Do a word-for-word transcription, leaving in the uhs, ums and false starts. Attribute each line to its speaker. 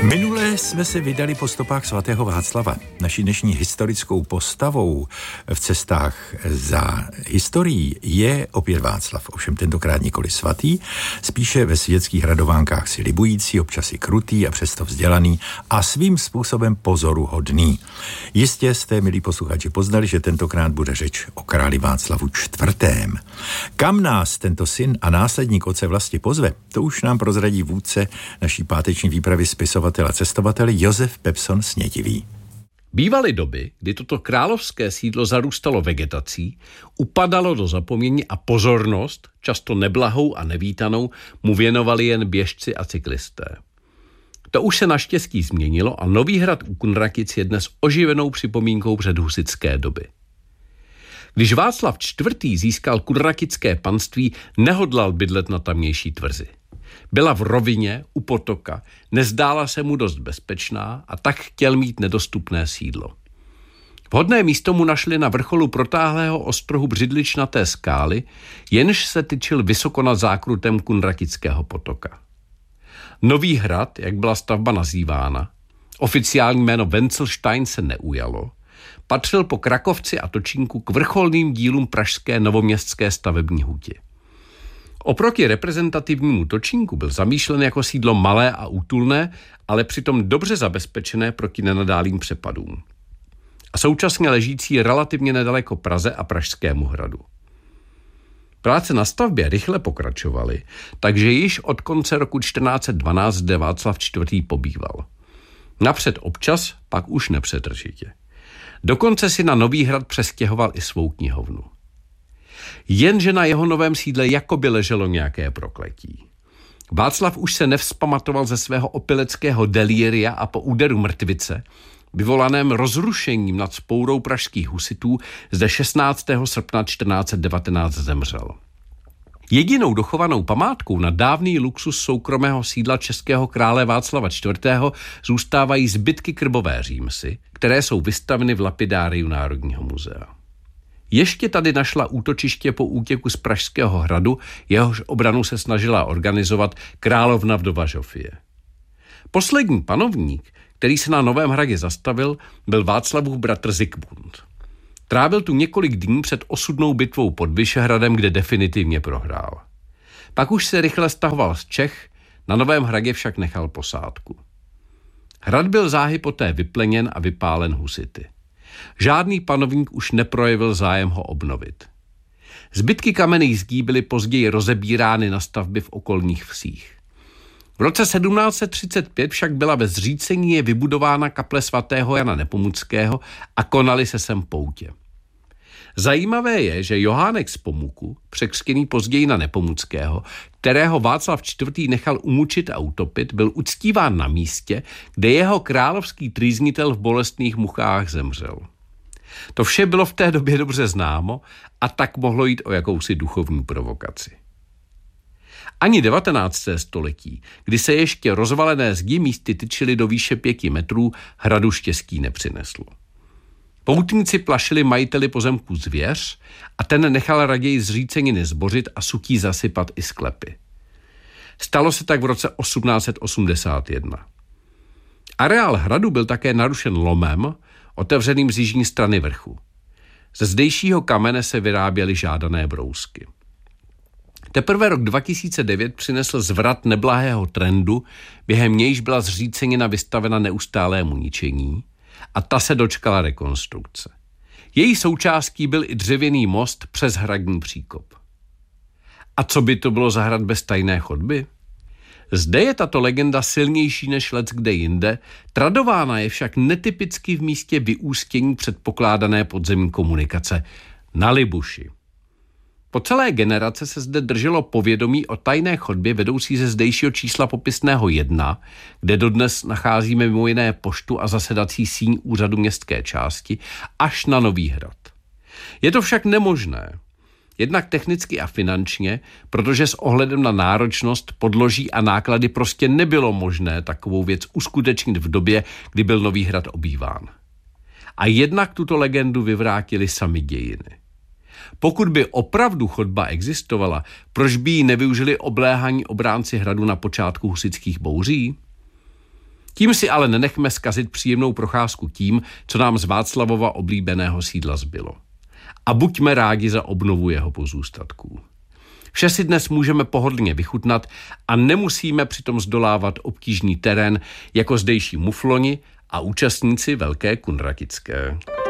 Speaker 1: Minule jsme se vydali po stopách svatého Václava. Naší dnešní historickou postavou v cestách za historií je opět Václav. Ovšem tentokrát nikoli svatý, spíše ve světských radovánkách si libující, občas i krutý a přesto vzdělaný a svým způsobem pozoruhodný. Jistě jste, milí posluchači, poznali, že tentokrát bude řeč o králi Václavu čtvrtém. Kam nás tento syn a následník otce Vlasti pozve, to už nám prozradí vůdce naší páteční výpravy spisovatel a cestovatel Josef Pepson Snětivý.
Speaker 2: Bývaly doby, kdy toto královské sídlo zarůstalo vegetací, upadalo do zapomnění a pozornost, často neblahou a nevítanou, mu věnovali jen běžci a cyklisté. To už se naštěstí změnilo a Nový Hrad u Kunratic je dnes oživenou připomínkou předhusitské doby. Když Václav čtvrtý. získal kunrakické panství, nehodlal bydlet na tamnější tvrzi. Byla v rovině u potoka, nezdála se mu dost bezpečná a tak chtěl mít nedostupné sídlo. Vhodné místo mu našli na vrcholu protáhlého ostrohu břidličnaté skály, jenž se tyčil vysoko nad zákrutem kunratického potoka. Nový Hrad, jak byla stavba nazývána, oficiální jméno Wenzelstein se neujalo, patřil po Krakovci a Točínku k vrcholným dílům pražské novoměstské stavební hutě. Oproti reprezentativnímu Točínku byl zamýšlen jako sídlo malé a útulné, ale přitom dobře zabezpečené proti nenadálým přepadům. A současně ležící relativně nedaleko Praze a Pražskému hradu. Práce na stavbě rychle pokračovaly, takže již od konce roku čtrnáct set dvanáct zde Václav čtvrtý. pobýval. Napřed občas, pak už nepřetržitě. Dokonce si na Nový Hrad přestěhoval i svou knihovnu. Jenže na jeho novém sídle jakoby leželo nějaké prokletí. Václav už se nevzpamatoval ze svého opileckého delíria a po úderu mrtvice, vyvolaném rozrušením nad spourou pražských husitů, zde šestnáctého srpna čtrnáct set devatenáct zemřel. Jedinou dochovanou památkou na dávný luxus soukromého sídla českého krále Václava čtvrtého. zůstávají zbytky krbové římsy, které jsou vystaveny v lapidáriu Národního muzea. Ještě tady našla útočiště po útěku z Pražského hradu, jehož obranu se snažila organizovat královna vdova Žofie. Poslední panovník, který se na Novém Hradě zastavil, byl Václavův bratr Zikmund. Trávil tu několik dní před osudnou bitvou pod Vyšehradem, kde definitivně prohrál. Pak už se rychle stahoval z Čech, na Novém Hradě však nechal posádku. Hrad byl záhy poté vypleněn a vypálen husity. Žádný panovník už neprojevil zájem ho obnovit. Zbytky kamenných zdí byly později rozebírány na stavby v okolních vsích. V roce sedmnáct set třicet pět však byla ve Zřícení vybudována kaple svatého Jana Nepomuckého a konaly se sem poutě. Zajímavé je, že Johánek z Pomuku, překřtěný později na Nepomuckého, kterého Václav čtvrtý. nechal umučit a utopit, byl uctíván na místě, kde jeho královský trýznitel v bolestných muchách zemřel. To vše bylo v té době dobře známo a tak mohlo jít o jakousi duchovní provokaci. Ani devatenácté století, kdy se ještě rozvalené zdi místy tyčily do výše pěti metrů, hradu štěstí nepřineslo. Poutníci plašili majiteli pozemku zvěř a ten nechal raději zříceniny zbořit a sutí zasypat i sklepy. Stalo se tak v roce osmnáct set osmdesát jedna. Areál hradu byl také narušen lomem, otevřeným z jižní strany vrchu. Ze zdejšího kamene se vyráběly žádané brousky. Teprve rok dva tisíce devět přinesl zvrat neblahého trendu, během nějž byla zřícenina vystavena neustálému ničení, a ta se dočkala rekonstrukce. Její součástí byl i dřevěný most přes hradní příkop. A co by to bylo za hrad bez tajné chodby? Zde je tato legenda silnější než leckde jinde, tradována je však netypicky v místě vyústění předpokládané podzemní komunikace na Libuši. Po celé generace se zde drželo povědomí o tajné chodbě vedoucí ze zdejšího čísla popisného jedna, kde dodnes nacházíme mimo jiné poštu a zasedací síň úřadu městské části, až na Nový Hrad. Je to však nemožné. Jednak technicky a finančně, protože s ohledem na náročnost, podloží a náklady prostě nebylo možné takovou věc uskutečnit v době, kdy byl Nový Hrad obýván. A jednak tuto legendu vyvrátili sami dějiny. Pokud by opravdu chodba existovala, proč by ji nevyužili obléhaní obránci hradu na počátku husitských bouří? Tím si ale nenechme zkazit příjemnou procházku tím, co nám z Václavova oblíbeného sídla zbylo. A buďme rádi za obnovu jeho pozůstatků. Vše si dnes můžeme pohodlně vychutnat a nemusíme přitom zdolávat obtížný terén jako zdejší mufloni a účastníci Velké Kunratické.